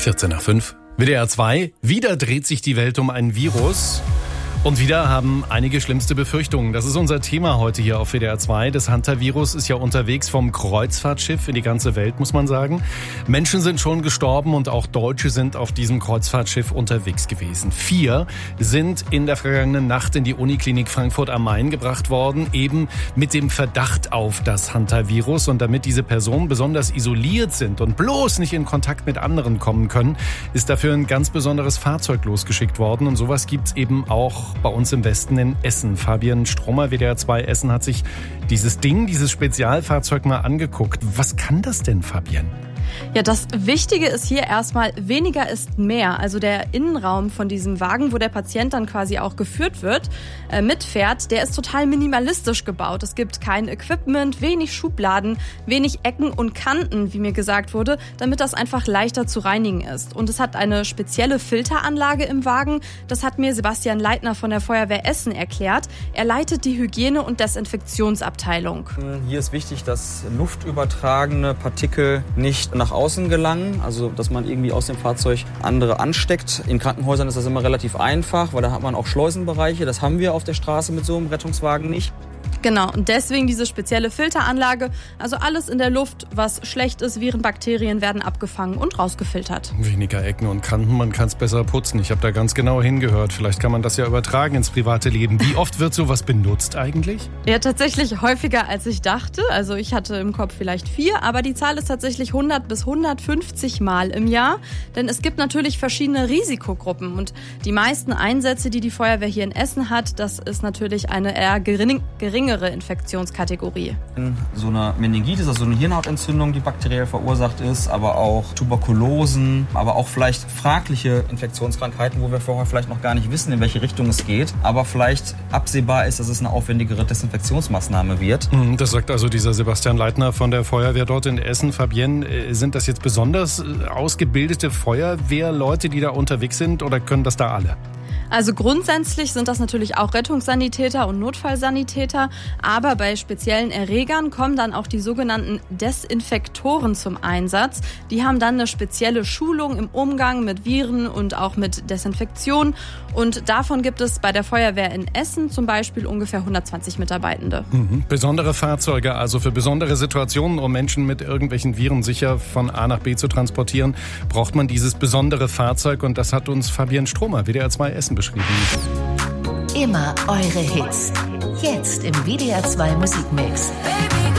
14:05. WDR 2. Wieder dreht sich die Welt um ein Virus. Und wieder haben einige schlimmste Befürchtungen. Das ist unser Thema heute hier auf WDR 2. Das Hunter-Virus ist ja unterwegs vom Kreuzfahrtschiff in die ganze Welt, muss man sagen. Menschen sind schon gestorben und auch Deutsche sind auf diesem Kreuzfahrtschiff unterwegs gewesen. 4 sind in der vergangenen Nacht in die Uniklinik Frankfurt am Main gebracht worden, eben mit dem Verdacht auf das Hunter-Virus. Und damit diese Personen besonders isoliert sind und bloß nicht in Kontakt mit anderen kommen können, ist dafür ein ganz besonderes Fahrzeug losgeschickt worden. Und sowas gibt's eben auch bei uns im Westen in Essen. Fabian Stromer, WDR 2 Essen, hat sich dieses Spezialfahrzeug mal angeguckt. Was kann das denn, Fabian? Ja, das Wichtige ist hier erstmal, weniger ist mehr. Also der Innenraum von diesem Wagen, wo der Patient dann quasi auch geführt wird, mitfährt, der ist total minimalistisch gebaut. Es gibt kein Equipment, wenig Schubladen, wenig Ecken und Kanten, wie mir gesagt wurde, damit das einfach leichter zu reinigen ist. Und es hat eine spezielle Filteranlage im Wagen. Das hat mir Sebastian Leitner von der Feuerwehr Essen erklärt. Er leitet die Hygiene- und Desinfektionsabteilung. Hier ist wichtig, dass luftübertragene Partikel nicht nach außen gelangen, also dass man irgendwie aus dem Fahrzeug andere ansteckt. In Krankenhäusern ist das immer relativ einfach, weil da hat man auch Schleusenbereiche. Das haben wir auf der Straße mit so einem Rettungswagen nicht. Genau, und deswegen diese spezielle Filteranlage. Also alles in der Luft, was schlecht ist, Viren, Bakterien werden abgefangen und rausgefiltert. Weniger Ecken und Kanten, man kann es besser putzen. Ich habe da ganz genau hingehört. Vielleicht kann man das ja übertragen ins private Leben. Wie oft wird sowas benutzt eigentlich? Ja, tatsächlich häufiger als ich dachte. Also ich hatte im Kopf vielleicht 4, aber die Zahl ist tatsächlich 100 bis 150 Mal im Jahr. Denn es gibt natürlich verschiedene Risikogruppen. Und die meisten Einsätze, die die Feuerwehr hier in Essen hat, das ist natürlich eine eher geringere Infektionskategorie. So eine Meningitis, also eine Hirnhautentzündung, die bakteriell verursacht ist, aber auch Tuberkulosen, aber auch vielleicht fragliche Infektionskrankheiten, wo wir vorher vielleicht noch gar nicht wissen, in welche Richtung es geht, aber vielleicht absehbar ist, dass es eine aufwendigere Desinfektionsmaßnahme wird. Das sagt also dieser Sebastian Leitner von der Feuerwehr dort in Essen. Fabienne, sind das jetzt besonders ausgebildete Feuerwehrleute, die da unterwegs sind, oder können das da alle? Also grundsätzlich sind das natürlich auch Rettungssanitäter und Notfallsanitäter, aber bei speziellen Erregern kommen dann auch die sogenannten Desinfektoren zum Einsatz. Die haben dann eine spezielle Schulung im Umgang mit Viren und auch mit Desinfektion, und davon gibt es bei der Feuerwehr in Essen zum Beispiel ungefähr 120 Mitarbeitende. Besondere Fahrzeuge, also für besondere Situationen, um Menschen mit irgendwelchen Viren sicher von A nach B zu transportieren, braucht man dieses besondere Fahrzeug, und das hat uns Fabian Stromer, WDR 2 Essen, beschrieben. Immer eure Hits. Jetzt im WDR 2 Musikmix. Baby.